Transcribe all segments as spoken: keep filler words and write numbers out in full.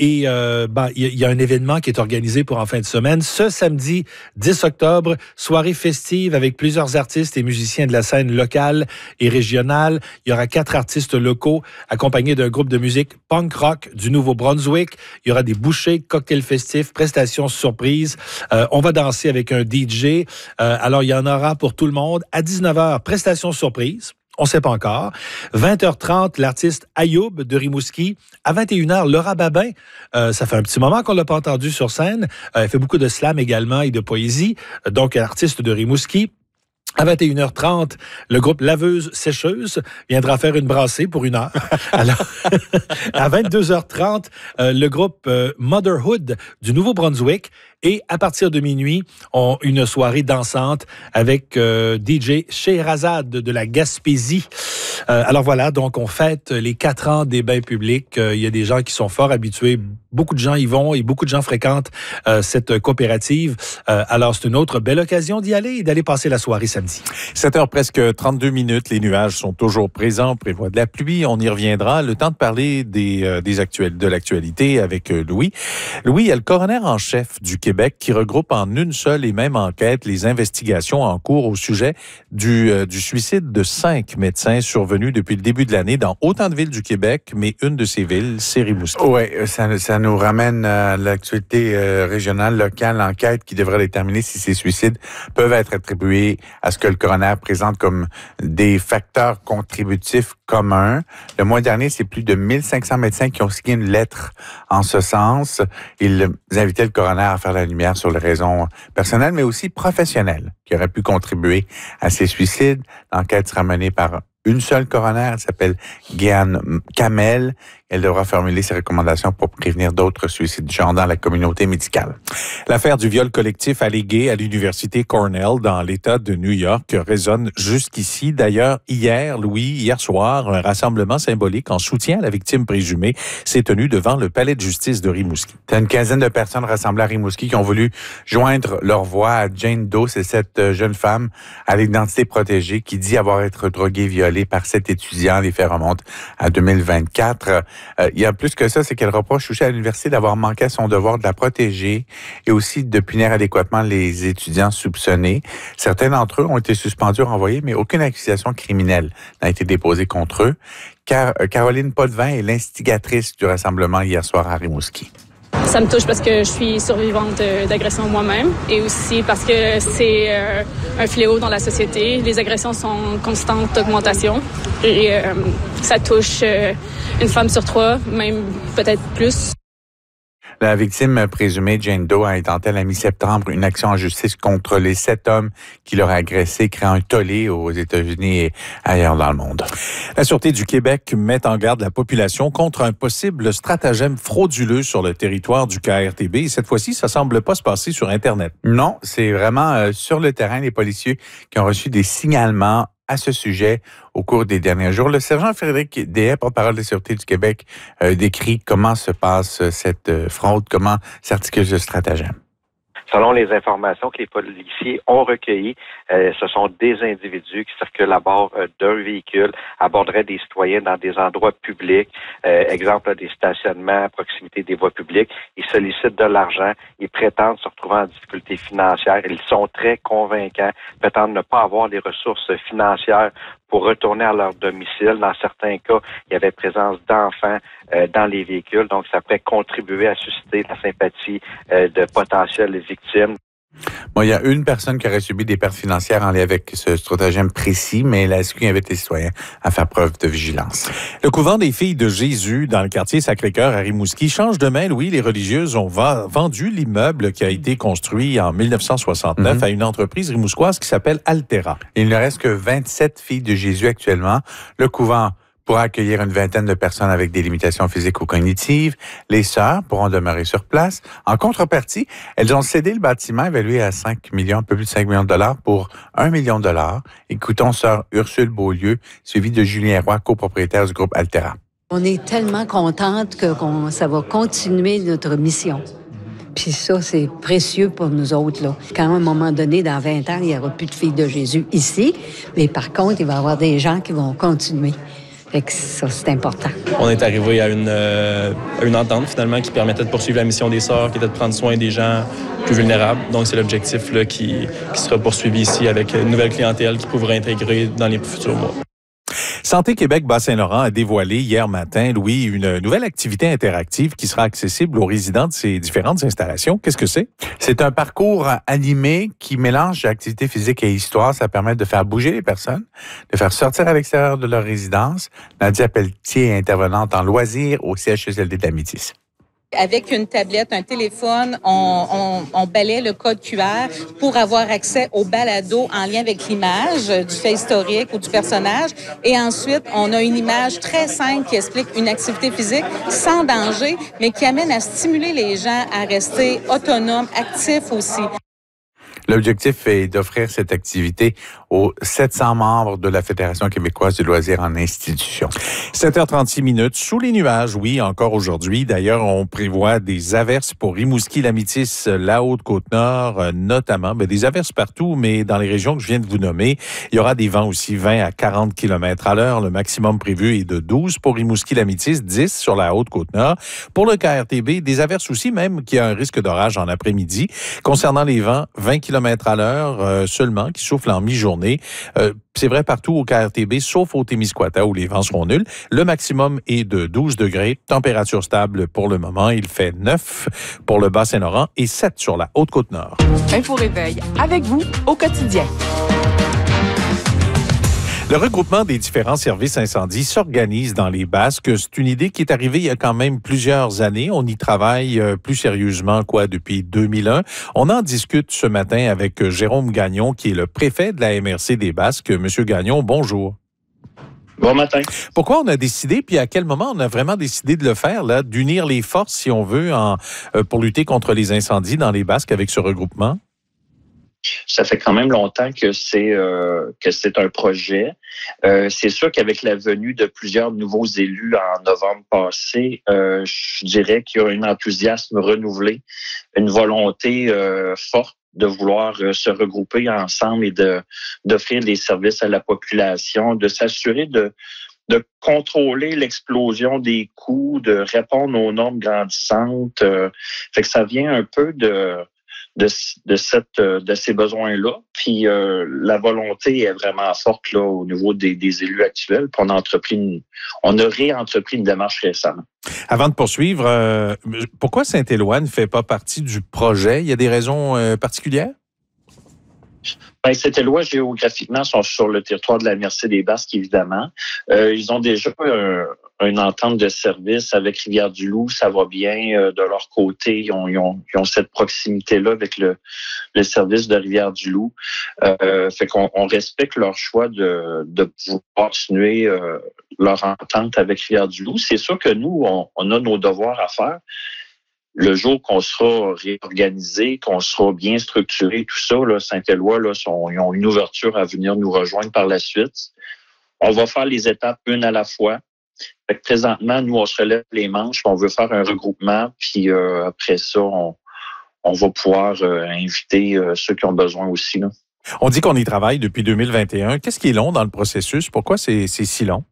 Et euh, ben, il y, y a un événement qui est organisé pour en fin de semaine. Ce samedi dix octobre, soirée festive avec plusieurs artistes et musiciens de la scène locale et régionale. Il y aura quatre artistes locaux accompagnés d'un groupe de musique punk rock du Nouveau-Brunswick. Il y aura des bouchées, cocktails festifs, prestations surprises. Euh, on va danser avec un D J. Euh, alors, il y en aura pour tout le monde. À dix-neuf heures, prestations surprises. On ne sait pas encore. vingt heures trente, l'artiste Ayoub de Rimouski. À vingt et une heures, Laura Babin. Euh, ça fait un petit moment qu'on ne l'a pas entendue sur scène. Euh, elle fait beaucoup de slam également et de poésie. Donc, l'artiste de Rimouski. À vingt et une heures trente, le groupe Laveuse Sécheuse viendra faire une brassée pour une heure. Alors, à vingt-deux heures trente, euh, le groupe euh, Motherhood du Nouveau-Brunswick. Et à partir de minuit, on une soirée dansante avec euh, D J Scheherazade de la Gaspésie. Euh, alors voilà, donc on fête les quatre ans des bains publics. Euh, il y a des gens qui sont fort habitués. Beaucoup de gens y vont et beaucoup de gens fréquentent euh, cette coopérative. Euh, alors c'est une autre belle occasion d'y aller et d'aller passer la soirée samedi. sept heures presque trente-deux minutes. Les nuages sont toujours présents. On prévoit de la pluie. On y reviendra. Le temps de parler des, euh, des actuels, de l'actualité avec euh, Louis. Louis, il y a le coroner en chef du Québec qui regroupe en une seule et même enquête les investigations en cours au sujet du, euh, du suicide de cinq médecins survenus depuis le début de l'année dans autant de villes du Québec, mais une de ces villes, c'est Rimouski. Oui, ça, ça nous ramène à l'actualité euh, régionale, locale, l'enquête qui devrait déterminer si ces suicides peuvent être attribués à ce que le coroner présente comme des facteurs contributifs communs. Le mois dernier, c'est plus de mille cinq cents médecins qui ont signé une lettre en ce sens. Ils invitaient le coroner à faire la lumière sur les raisons personnelles, mais aussi professionnelles qui auraient pu contribuer à ces suicides. L'enquête sera menée par une seule coroner, elle s'appelle Guiane Kamel. Elle devra formuler ses recommandations pour prévenir d'autres suicides du genre dans la communauté médicale. L'affaire du viol collectif allégué à l'université Cornell dans l'État de New York résonne jusqu'ici. D'ailleurs, hier, Louis, hier soir, un rassemblement symbolique en soutien à la victime présumée s'est tenu devant le palais de justice de Rimouski. Il y a une quinzaine de personnes rassemblées à Rimouski qui ont voulu joindre leur voix à Jane Doe. C'est cette jeune femme à l'identité protégée qui dit avoir été droguée, violée par sept étudiants. Les faits remontent à deux mille vingt-quatre. Euh, il y a plus que ça, c'est qu'elle reproche aussi à l'université d'avoir manqué à son devoir de la protéger et aussi de punir adéquatement les étudiants soupçonnés. Certains d'entre eux ont été suspendus, renvoyés, mais aucune accusation criminelle n'a été déposée contre eux. Car euh, Caroline Potvin est l'instigatrice du rassemblement hier soir à Rimouski. Ça me touche parce que je suis survivante d'agression moi-même et aussi parce que c'est euh, un fléau dans la société. Les agressions sont en constante augmentation et euh, ça touche euh, une femme sur trois, même peut-être plus. La victime présumée, Jane Doe, a intenté à la mi-septembre une action en justice contre les sept hommes qui l'auraient agressé, créant un tollé aux États-Unis et ailleurs dans le monde. La Sûreté du Québec met en garde la population contre un possible stratagème frauduleux sur le territoire du K R T B. Cette fois-ci, ça semble pas se passer sur Internet. Non, c'est vraiment euh, sur le terrain, les policiers qui ont reçu des signalements à ce sujet au cours des derniers jours. Le sergent Frédéric Deshaies, porte-parole de la Sûreté du Québec, euh, décrit comment se passe cette euh, fraude, comment s'articule ce stratagème. Selon les informations que les policiers ont recueillies, euh, ce sont des individus qui circulent à bord euh, d'un véhicule, aborderaient des citoyens dans des endroits publics, euh, exemple des stationnements à proximité des voies publiques. Ils sollicitent de l'argent, ils prétendent se retrouver en difficulté financière. Ils sont très convaincants, prétendent ne pas avoir les ressources financières pour retourner à leur domicile. Dans certains cas, il y avait présence d'enfants euh, dans les véhicules, donc ça pourrait contribuer à susciter la sympathie euh, de potentielles victimes. Bon, il y a une personne qui aurait subi des pertes financières en lien avec ce stratagème précis, mais la S Q invite les citoyens à faire preuve de vigilance. Le couvent des filles de Jésus dans le quartier Sacré-Cœur à Rimouski change de main. Louis, les religieuses ont va- vendu l'immeuble qui a été construit en dix-neuf cent soixante-neuf mm-hmm. à une entreprise rimouskoise qui s'appelle Altera. Il ne reste que vingt-sept filles de Jésus actuellement. Le couvent pourra accueillir une vingtaine de personnes avec des limitations physiques ou cognitives. Les sœurs pourront demeurer sur place. En contrepartie, elles ont cédé le bâtiment évalué à cinq millions, un peu plus de cinq millions de dollars pour un million de dollars. Écoutons sœur Ursule Beaulieu, suivie de Julien Roy, copropriétaire du groupe Altera. On est tellement contente que qu'on, ça va continuer notre mission. Puis ça, c'est précieux pour nous autres, là. Quand à un moment donné, dans vingt ans, il n'y aura plus de filles de Jésus ici, mais par contre, il va y avoir des gens qui vont continuer. Fait que ça, c'est important. On est arrivé à une, euh, à une entente, finalement, qui permettait de poursuivre la mission des sœurs, qui était de prendre soin des gens plus vulnérables. Donc, c'est l'objectif là, qui, qui sera poursuivi ici avec une nouvelle clientèle qui pourra intégrer dans les futurs mois. Santé Québec Bas-Saint-Laurent a dévoilé hier matin, Louis, une nouvelle activité interactive qui sera accessible aux résidents de ces différentes installations. Qu'est-ce que c'est? C'est un parcours animé qui mélange activité physique et histoire. Ça permet de faire bouger les personnes, de faire sortir à l'extérieur de leur résidence. Nadia Pelletier est intervenante en loisirs au C H S L D de la Métis. Avec une tablette, un téléphone, on, on, on balaie le code Q R pour avoir accès au balado en lien avec l'image du fait historique ou du personnage. Et ensuite, on a une image très simple qui explique une activité physique sans danger, mais qui amène à stimuler les gens à rester autonomes, actifs aussi. L'objectif est d'offrir cette activité aux sept cents membres de la Fédération québécoise du loisir en institution. sept heures trente-six minutes, sous les nuages, oui, encore aujourd'hui. D'ailleurs, on prévoit des averses pour Rimouski, la Métis, la Haute-Côte-Nord, notamment. Ben, des averses partout, mais dans les régions que je viens de vous nommer, il y aura des vents aussi vingt à quarante kilomètres à l'heure. Le maximum prévu est de douze pour Rimouski, la Métis, dix sur la Haute-Côte-Nord. Pour le K R T B, des averses aussi, même qu'il y a un risque d'orage en après-midi. Concernant les vents, vingt kilomètres à l'heure euh, seulement, qui soufflent en mi-journée. Euh, c'est vrai partout au K R T B, sauf au Témiscouata où les vents seront nuls. Le maximum est de douze degrés. Température stable pour le moment. Il fait neuf pour le Bas-Saint-Laurent et sept sur la Haute-Côte-Nord. Info Réveil, avec vous au quotidien. Le regroupement des différents services incendies s'organise dans les Basques. C'est une idée qui est arrivée il y a quand même plusieurs années. On y travaille plus sérieusement, quoi, depuis deux mille un. On en discute ce matin avec Jérôme Gagnon, qui est le préfet de la M R C des Basques. Monsieur Gagnon, bonjour. Bon matin. Pourquoi on a décidé, puis à quel moment on a vraiment décidé de le faire, là, d'unir les forces, si on veut, en, pour lutter contre les incendies dans les Basques avec ce regroupement? Ça fait quand même longtemps que c'est euh, que c'est un projet. Euh, c'est sûr qu'avec la venue de plusieurs nouveaux élus en novembre passé, euh, je dirais qu'il y a un enthousiasme renouvelé, une volonté euh, forte de vouloir euh, se regrouper ensemble et de d'offrir des services à la population, de s'assurer de de contrôler l'explosion des coûts, de répondre aux normes grandissantes. Euh, fait que ça vient un peu de de, de, cette, de ces besoins-là. Puis euh, la volonté est vraiment forte là, au niveau des, des élus actuels. Puis on a, entrepris une, on a réentrepris une démarche récemment. Avant de poursuivre, euh, pourquoi Saint-Éloi ne fait pas partie du projet? Il y a des raisons euh, particulières? Ben, Saint-Éloi, géographiquement, sont sur le territoire de la M R C des Basques, évidemment. Euh, ils ont déjà un, une entente de service avec Rivière-du-Loup, ça va bien. Euh, de leur côté, ils ont, ils ont, ils ont cette proximité-là avec le, le service de Rivière-du-Loup. Euh, fait qu'on on respecte leur choix de, de continuer euh, leur entente avec Rivière-du-Loup. C'est sûr que nous, on, on a nos devoirs à faire. Le jour qu'on sera réorganisé, qu'on sera bien structuré, tout ça, là, Saint-Éloi, là, sont, ils ont une ouverture à venir nous rejoindre par la suite. On va faire les étapes une à la fois. Fait que présentement, nous, on se relève les manches, on veut faire un regroupement, puis euh, après ça, on, on va pouvoir euh, inviter euh, ceux qui ont besoin aussi. Là. On dit qu'on y travaille depuis deux mille vingt et un. Qu'est-ce qui est long dans le processus? Pourquoi c'est, c'est si long?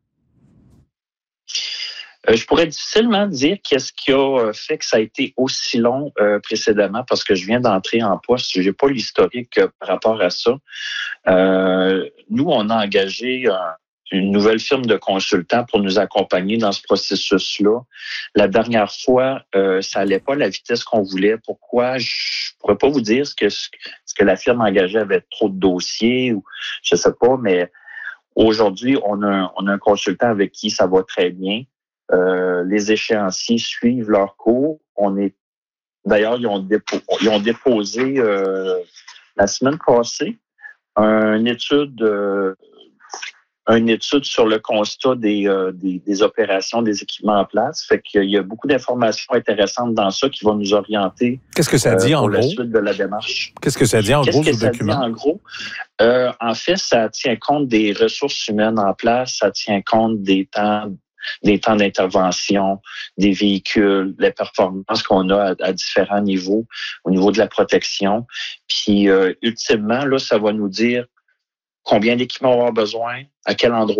Euh, je pourrais difficilement dire qu'est-ce qui a fait que ça a été aussi long euh, précédemment parce que je viens d'entrer en poste. J'ai pas l'historique euh, par rapport à ça. Euh, nous, on a engagé euh, une nouvelle firme de consultants pour nous accompagner dans ce processus-là. La dernière fois, euh, ça allait pas à la vitesse qu'on voulait. Pourquoi? Je pourrais pas vous dire ce que ce que la firme engagée avait trop de dossiers ou je sais pas, mais aujourd'hui, on a un, on a un consultant avec qui ça va très bien. Euh, les échéanciers suivent leur cours. On est, d'ailleurs, ils ont, dépo, ils ont déposé euh, la semaine passée une étude, euh, une étude sur le constat des, euh, des, des opérations, des équipements en place. Fait qu'il y a beaucoup d'informations intéressantes dans ça qui vont nous orienter. Qu'est-ce que ça dit euh, en pour gros? La suite de la démarche. Qu'est-ce que ça dit en Qu'est-ce gros, que ce ça document? Dit en gros, euh, en fait, ça tient compte des ressources humaines en place, ça tient compte des temps des temps d'intervention, des véhicules, les performances qu'on a à, à différents niveaux, au niveau de la protection. Puis, euh, ultimement, là, ça va nous dire combien d'équipements on va avoir besoin, à quel endroit,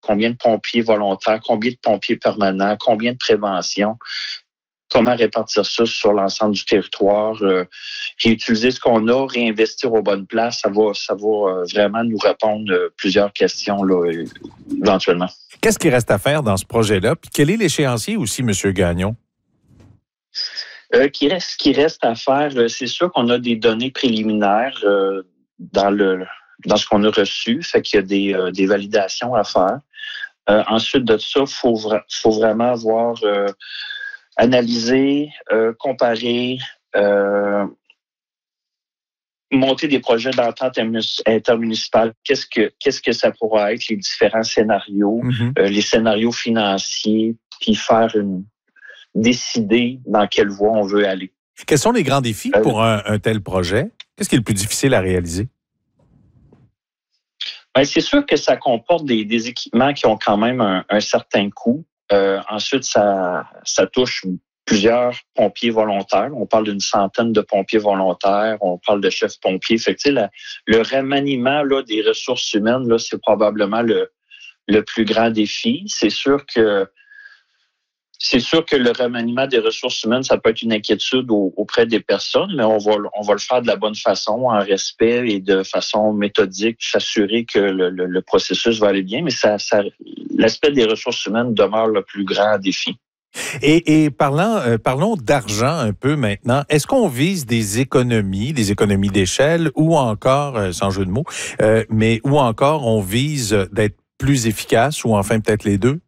combien de pompiers volontaires, combien de pompiers permanents, combien de prévention, comment répartir ça sur l'ensemble du territoire, euh, réutiliser ce qu'on a, réinvestir aux bonnes places, ça va, ça va euh, vraiment nous répondre euh, plusieurs questions là, euh, éventuellement. Qu'est-ce qui reste à faire dans ce projet-là? Puis quel est l'échéancier aussi, M. Gagnon? Euh, qui reste, qui reste à faire, euh, c'est sûr qu'on a des données préliminaires euh, dans le dans ce qu'on a reçu, fait qu'il y a des, euh, des validations à faire. Euh, ensuite de ça, il faut, vra- faut vraiment voir, euh, analyser, euh, comparer, euh, monter des projets d'entente intermunicipale. Qu'est-ce que qu'est-ce que ça pourra être, les différents scénarios, mm-hmm. euh, les scénarios financiers, puis faire une décider dans quelle voie on veut aller. Quels sont les grands défis euh, pour un, un tel projet? Qu'est-ce qui est le plus difficile à réaliser? Ben, c'est sûr que ça comporte des, des équipements qui ont quand même un, un certain coût. Euh, ensuite, ça, ça touche plusieurs pompiers volontaires. On parle d'une centaine de pompiers volontaires. On parle de chefs pompiers. Fait que, la, le remaniement là, des ressources humaines, là, c'est probablement le, le plus grand défi. C'est sûr que C'est sûr que le remaniement des ressources humaines, ça peut être une inquiétude au, auprès des personnes, mais on va, on va le faire de la bonne façon, en respect et de façon méthodique, s'assurer que le, le, le processus va aller bien, mais ça, ça, l'aspect des ressources humaines demeure le plus grand défi. Et, et parlant, euh, parlons d'argent un peu maintenant. Est-ce qu'on vise des économies, des économies d'échelle, ou encore, euh, sans jeu de mots, euh, mais ou encore on vise d'être plus efficace, ou enfin peut-être les deux?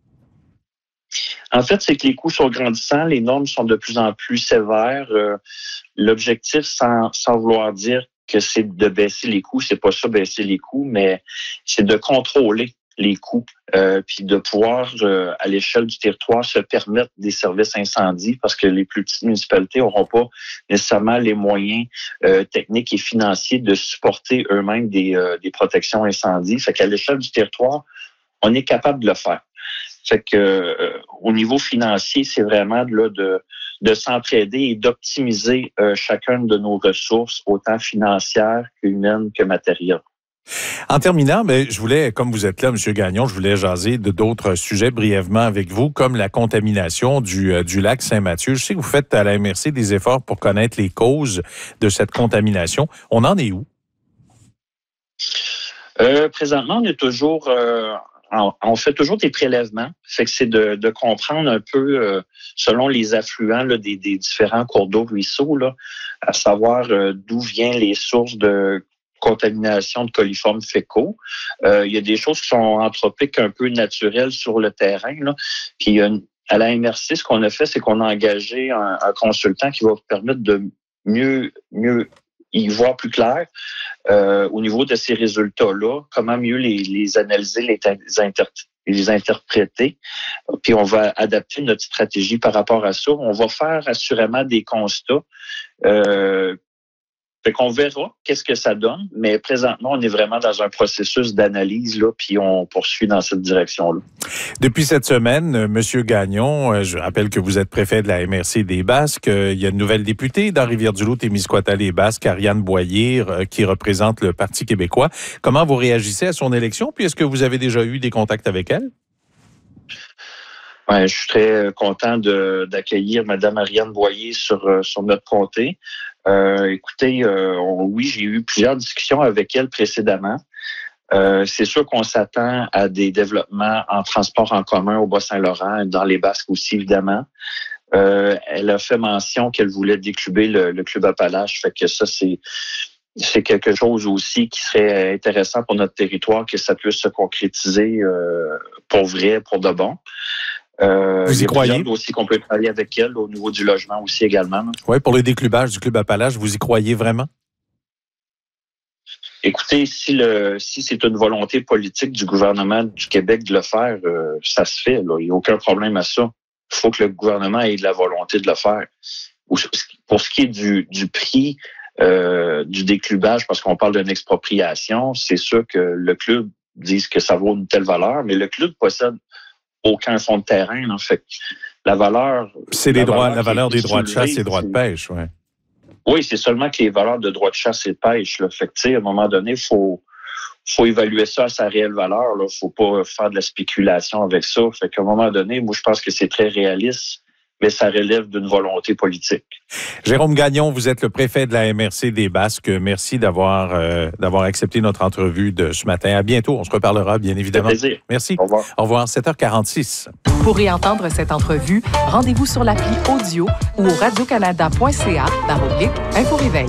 En fait, c'est que les coûts sont grandissants, les normes sont de plus en plus sévères. Euh, l'objectif, sans, sans vouloir dire que c'est de baisser les coûts, c'est pas ça, baisser les coûts, mais c'est de contrôler les coûts, euh, puis de pouvoir, euh, à l'échelle du territoire, se permettre des services incendies, parce que les plus petites municipalités n'auront pas nécessairement les moyens euh, techniques et financiers de supporter eux-mêmes des, euh, des protections incendies. Fait qu'à l'échelle du territoire, on est capable de le faire. Fait que euh, au niveau financier, c'est vraiment là, de, de s'entraider et d'optimiser euh, chacune de nos ressources, autant financières qu'humaines que matérielles. En terminant, ben, je voulais, comme vous êtes là, M. Gagnon, je voulais jaser de d'autres sujets brièvement avec vous, comme la contamination du, euh, du lac Saint-Mathieu. Je sais que vous faites à la M R C des efforts pour connaître les causes de cette contamination. On en est où? Euh, présentement, on est toujours... Euh, On fait toujours des prélèvements, fait que c'est de, de comprendre un peu, euh, selon les affluents là, des, des différents cours d'eau, ruisseaux, là, à savoir euh, d'où viennent les sources de contamination de coliformes fécaux. Euh, il y a des choses qui sont anthropiques, un peu naturelles sur le terrain. Là. Puis euh, à la M R C, ce qu'on a fait, c'est qu'on a engagé un, un consultant qui va vous permettre de mieux, mieux y voir plus clair euh, au niveau de ces résultats-là, comment mieux les, les analyser, les, inter- les interpréter, puis on va adapter notre stratégie par rapport à ça. On va faire assurément des constats. Euh, fait qu'on verra qu'est-ce que ça donne, mais présentement, on est vraiment dans un processus d'analyse, là, puis on poursuit dans cette direction-là. Depuis cette semaine, M. Gagnon, je rappelle que vous êtes préfet de la M R C des Basques. Il y a une nouvelle députée dans Rivière-du-Loup, Témiscouata-les-Basques, Ariane Boyer, qui représente le Parti québécois. Comment vous réagissez à son élection? Puis est-ce que vous avez déjà eu des contacts avec elle? Ouais, je suis très content de, d'accueillir Mme Ariane Boyer sur, sur notre comté. Euh, écoutez, euh, on, oui, j'ai eu plusieurs discussions avec elle précédemment. Euh, c'est sûr qu'on s'attend à des développements en transport en commun au Bas-Saint-Laurent, dans les Basques aussi, évidemment. Euh, elle a fait mention qu'elle voulait décluber le, le club Appalaches, fait que ça, c'est, c'est quelque chose aussi qui serait intéressant pour notre territoire, que ça puisse se concrétiser euh, pour vrai, pour de bon. Euh, vous y croyez? Il y a plusieurs dossiers qu'on peut travailler avec elle au niveau du logement aussi également. Oui, pour le déclubage du club Appalaches, vous y croyez vraiment? Écoutez, si le si c'est une volonté politique du gouvernement du Québec de le faire, euh, ça se fait. Là. Il n'y a aucun problème à ça. Il faut que le gouvernement ait de la volonté de le faire. Pour ce qui est du, du prix euh, du déclubage, parce qu'on parle d'une expropriation, c'est sûr que le club dise que ça vaut une telle valeur, mais le club possède aucun fonds de terrain. En fait, la valeur... C'est les droits, la valeur des droits de chasse et droits de pêche, oui. Oui, c'est seulement que les valeurs de droits de chasse et de pêche. Là. Fait que, à un moment donné, il faut, faut évaluer ça à sa réelle valeur. Il ne faut pas faire de la spéculation avec ça. Fait qu'à un moment donné, moi, je pense que c'est très réaliste, mais ça relève d'une volonté politique. Jérôme Gagnon, vous êtes le préfet de la M R C des Basques. Merci d'avoir euh, d'avoir accepté notre entrevue de ce matin. À bientôt. On se reparlera, bien évidemment. C'est un plaisir. Merci. Au revoir. Au revoir. sept heures quarante-six. Pour réentendre cette entrevue, rendez-vous sur l'appli audio ou au radiocanada point c a barre oblique Info Réveil.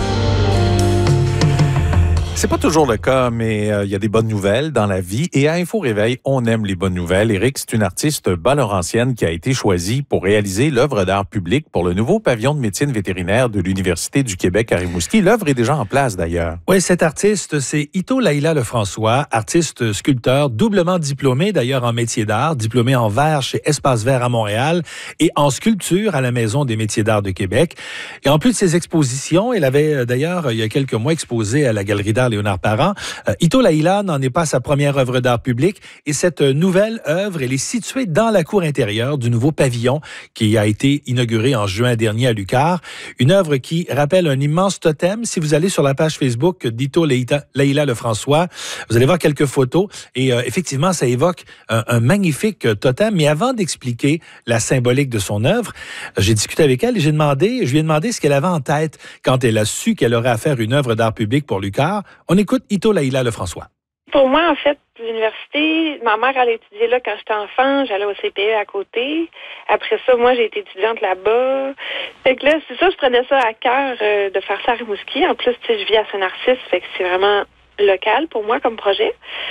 C'est pas toujours le cas, mais euh, il y a des bonnes nouvelles dans la vie. Et à Info Réveil, on aime les bonnes nouvelles. Éric, c'est une artiste bas-laurentienne qui a été choisie pour réaliser l'œuvre d'art public pour le nouveau pavillon de médecine vétérinaire de l'Université du Québec à Rimouski. L'œuvre est déjà en place, d'ailleurs. Oui, cette artiste, c'est Ito Laïla Lefrançois, artiste sculpteur, doublement diplômé d'ailleurs en métier d'art, diplômé en verre chez Espace Vert à Montréal et en sculpture à la Maison des métiers d'art de Québec. Et en plus de ses expositions, elle avait d'ailleurs, il y a quelques mois, exposé à la Galerie d'art Léonard Parent. Euh, Ito Laïla n'en est pas à sa première œuvre d'art public et cette nouvelle œuvre, elle est située dans la cour intérieure du nouveau pavillon qui a été inauguré en juin dernier à Lucar. Une œuvre qui rappelle un immense totem. Si vous allez sur la page Facebook d'Ito Laïla Lefrançois, vous allez voir quelques photos et euh, effectivement, ça évoque un, un magnifique totem. Mais avant d'expliquer la symbolique de son œuvre, j'ai discuté avec elle et j'ai demandé, je lui ai demandé ce qu'elle avait en tête quand elle a su qu'elle aurait à faire une œuvre d'art public pour Lucar. On écoute Ito Laïla Lefrançois. Pour moi, en fait, l'université, ma mère, elle a étudié là quand j'étais enfant. J'allais au C P E à côté. Après ça, moi, j'ai été étudiante là-bas. Fait que là, c'est ça, je prenais ça à cœur euh, de faire ça à Rimouski. En plus, tu sais, je vis à Saint-Narcisse, fait que c'est vraiment local pour moi comme projet.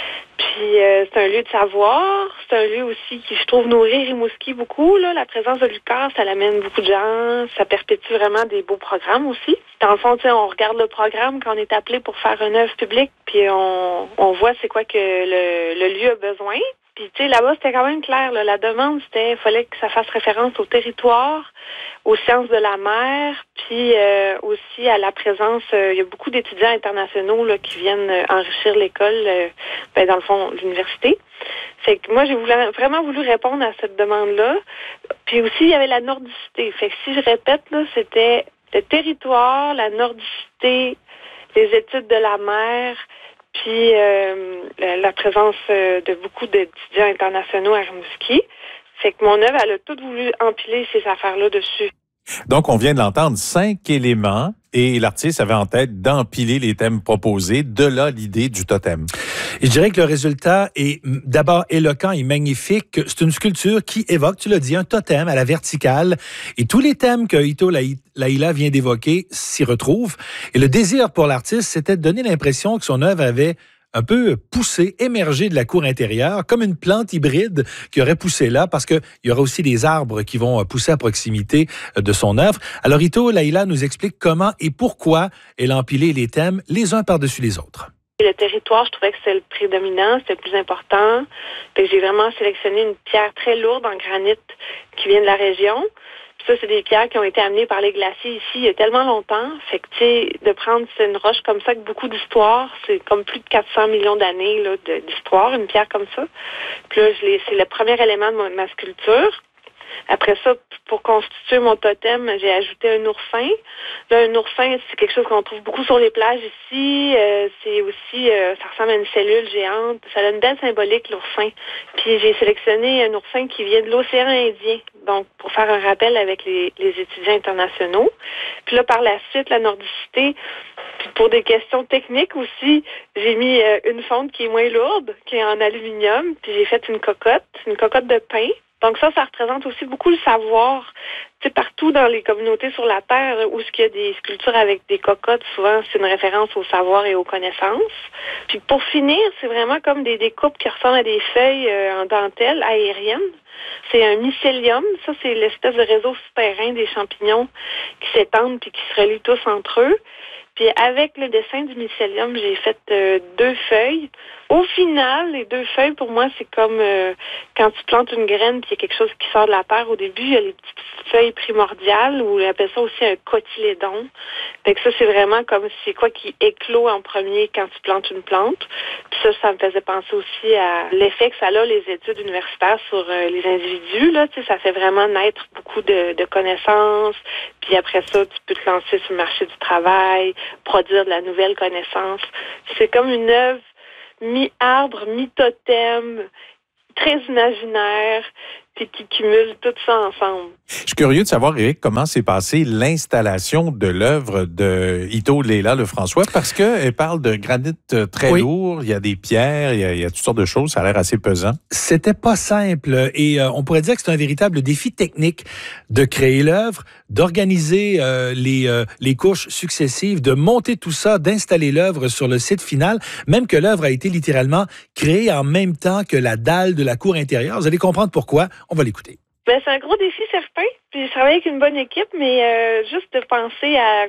Puis euh, c'est un lieu de savoir, c'est un lieu aussi qui, je trouve, nourrit Rimouski beaucoup. Là. La présence de Lucar, ça l'amène beaucoup de gens, ça perpétue vraiment des beaux programmes aussi. Dans le fond, tu sais, on regarde le programme quand on est appelé pour faire une œuvre publique, puis on, on voit c'est quoi que le, le lieu a besoin. Puis, tu sais, là-bas, c'était quand même clair. Là. La demande, c'était, il fallait que ça fasse référence au territoire, aux sciences de la mer, puis euh, aussi à la présence. Euh, il y a beaucoup d'étudiants internationaux là, qui viennent euh, enrichir l'école, euh, ben, dans le fond, l'université. Fait que moi, j'ai voulu, vraiment voulu répondre à cette demande-là. Puis aussi, il y avait la nordicité. Fait que si je répète, là, c'était le territoire, la nordicité, les études de la mer, puis euh, la, la présence euh, de beaucoup d'étudiants internationaux à Rimouski. Fait que mon œuvre, elle a tout voulu empiler ces affaires-là dessus. Donc, on vient de l'entendre, cinq éléments, et l'artiste avait en tête d'empiler les thèmes proposés, de là l'idée du totem. Et je dirais que le résultat est d'abord éloquent et magnifique. C'est une sculpture qui évoque, tu l'as dit, un totem à la verticale. Et tous les thèmes que Ito Laïla vient d'évoquer s'y retrouvent. Et le désir pour l'artiste, c'était de donner l'impression que son œuvre avait un peu poussé, émergé de la cour intérieure, comme une plante hybride qui aurait poussé là, parce qu'il y aura aussi des arbres qui vont pousser à proximité de son œuvre. Alors, Ito Laïla nous explique comment et pourquoi elle a empilé les thèmes les uns par-dessus les autres. Le territoire, je trouvais que c'était le prédominant, c'était le plus important. Fait que j'ai vraiment sélectionné une pierre très lourde en granit qui vient de la région. Puis ça, c'est des pierres qui ont été amenées par les glaciers ici il y a tellement longtemps. Fait que, tu sais, de prendre une roche comme ça avec beaucoup d'histoire, c'est comme plus de quatre cents millions d'années là, de, d'histoire, une pierre comme ça. Puis là, je l'ai, c'est le premier élément de ma, de ma sculpture. Après ça, pour constituer mon totem, j'ai ajouté un oursin. Là, un oursin, c'est quelque chose qu'on trouve beaucoup sur les plages ici. Euh, c'est aussi, euh, ça ressemble à une cellule géante. Ça a une belle symbolique, l'oursin. Puis j'ai sélectionné un oursin qui vient de l'océan Indien, donc pour faire un rappel avec les, les étudiants internationaux. Puis là, par la suite, la nordicité, puis pour des questions techniques aussi, j'ai mis euh, une fonte qui est moins lourde, qui est en aluminium, puis j'ai fait une cocotte, une cocotte de pain. Donc ça, ça représente aussi beaucoup le savoir. Tu sais, partout dans les communautés sur la Terre où il y a des sculptures avec des cocottes, souvent c'est une référence au savoir et aux connaissances. Puis pour finir, c'est vraiment comme des découpes qui ressemblent à des feuilles euh, en dentelle aérienne. C'est un mycélium. Ça, c'est l'espèce de réseau souterrain des champignons qui s'étendent puis qui se relient tous entre eux. Puis avec le dessin du mycélium, j'ai fait euh, deux feuilles. Au final, les deux feuilles, pour moi, c'est comme euh, quand tu plantes une graine puis il y a quelque chose qui sort de la terre. Au début, il y a les petites feuilles primordiales, ou on appelle ça aussi un cotylédon. Fait que ça, c'est vraiment comme c'est quoi qui éclot en premier quand tu plantes une plante. Puis ça, ça me faisait penser aussi à l'effet que ça a, les études universitaires sur euh, les individus. Là, tu sais, ça fait vraiment naître beaucoup de, de connaissances. Puis après ça, tu peux te lancer sur le marché du travail, produire de la nouvelle connaissance. C'est comme une œuvre mi-arbre, mi-totem, très imaginaire, puis qui cumule tout ça ensemble. Je suis curieux de savoir, Éric, comment s'est passée l'installation de l'œuvre de Ito Leila Lefrançois, parce qu'elle parle de granit très oui. lourd, il y a des pierres, il y a, il y a toutes sortes de choses, ça a l'air assez pesant. C'était pas simple et euh, on pourrait dire que c'est un véritable défi technique de créer l'œuvre, d'organiser euh, les, euh, les couches successives, de monter tout ça, d'installer l'œuvre sur le site final, même que l'œuvre a été littéralement créée en même temps que la dalle de la cour intérieure. Vous allez comprendre pourquoi. On va l'écouter. Ben, c'est un gros défi certain. Puis je travaille avec une bonne équipe, mais euh, juste de penser à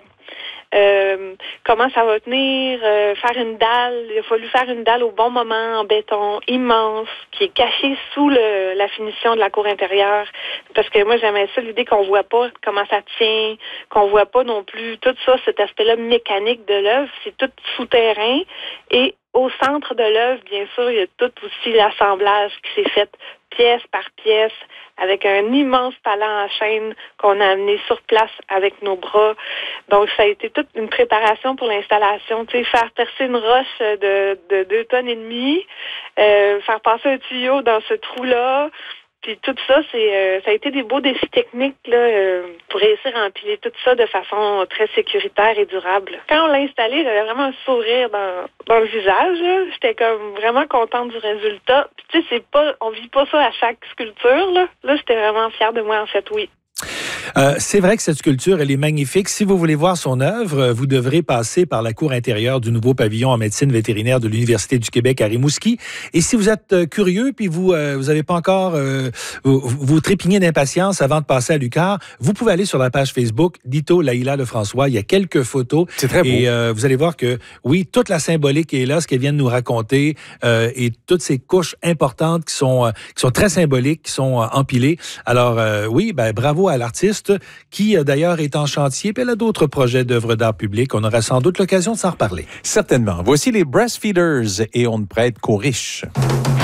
euh, comment ça va tenir, euh, faire une dalle. Il a fallu faire une dalle au bon moment en béton immense, qui est cachée sous le, la finition de la cour intérieure. Parce que moi, j'aimais ça, l'idée qu'on voit pas comment ça tient, qu'on voit pas non plus tout ça, cet aspect-là mécanique de l'œuvre. C'est tout souterrain. Et au centre de l'œuvre, bien sûr, il y a tout aussi l'assemblage qui s'est fait pièce par pièce, avec un immense talent en chaîne qu'on a amené sur place avec nos bras. Donc, ça a été toute une préparation pour l'installation. Tu sais, faire percer une roche de, de deux tonnes et demie, euh, faire passer un tuyau dans ce trou-là, puis tout ça, c'est euh, ça a été des beaux défis techniques là, euh, pour réussir à empiler tout ça de façon très sécuritaire et durable. Quand on l'a installé, j'avais vraiment un sourire dans, dans le visage. Là. J'étais comme vraiment contente du résultat. Puis tu sais, c'est pas, on vit pas ça à chaque sculpture. Là, là j'étais vraiment fière de moi en fait, oui. Euh, c'est vrai que cette sculpture, elle est magnifique. Si vous voulez voir son œuvre, vous devrez passer par la cour intérieure du nouveau pavillon en médecine vétérinaire de l'Université du Québec à Rimouski. Et si vous êtes euh, curieux, puis vous euh, vous avez pas encore, euh, vous, vous trépignez d'impatience avant de passer à l'U Q A R, vous pouvez aller sur la page Facebook d'Ito Leila Lefrançois. Il y a quelques photos. C'est très beau. Et euh, vous allez voir que, oui, toute la symbolique est là, ce qu'elle vient de nous raconter, euh, et toutes ces couches importantes qui sont, euh, qui sont très symboliques, qui sont euh, empilées. Alors, euh, oui, ben, bravo à l'artiste, qui d'ailleurs est en chantier, puis elle a d'autres projets d'œuvres d'art public. On aura sans doute l'occasion de s'en reparler. Certainement. Voici les Breastfeeders et on ne prête qu'aux riches.